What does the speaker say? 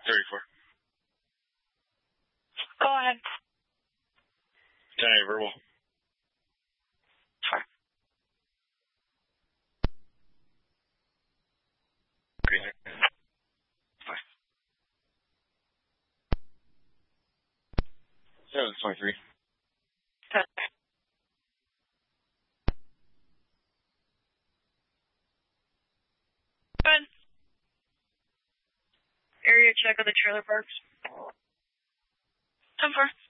34. Go ahead. 10-8 verbal. Fine. Green. 723. Good. Good. Area check of the trailer parks. 10-4.